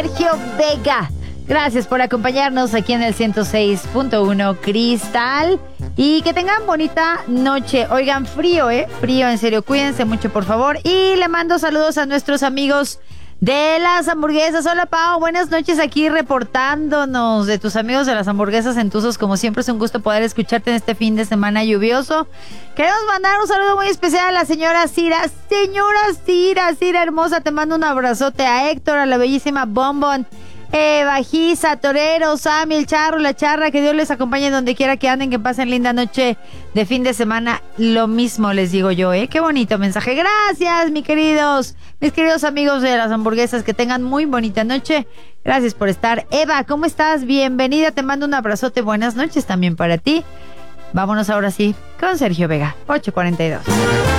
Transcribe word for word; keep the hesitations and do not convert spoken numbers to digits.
Sergio Vega. Gracias por acompañarnos aquí en el ciento seis punto uno Cristal. Y que tengan bonita noche. Oigan, frío, ¿eh? Frío, en serio. Cuídense mucho, por favor. Y le mando saludos a nuestros amigos de las hamburguesas. Hola, Pau. Buenas noches, aquí reportándonos de tus amigos de las hamburguesas entusos. Como siempre, es un gusto poder escucharte en este fin de semana lluvioso. Queremos mandar un saludo muy especial a la señora Cira. Señora Cira, Cira hermosa, te mando un abrazote. A Héctor, a la bellísima Bombón, Eva, Gisa, Torero, Sammy, el Charro, la Charra. Que Dios les acompañe donde quiera que anden, que pasen linda noche de fin de semana. Lo mismo les digo yo, ¿eh? Qué bonito mensaje. Gracias, mis queridos, mis queridos amigos de las hamburguesas. Que tengan muy bonita noche. Gracias por estar. Eva, ¿cómo estás? Bienvenida, te mando un abrazote. Buenas noches también para ti. Vámonos ahora sí con Sergio Vega, ocho cuarenta y dos.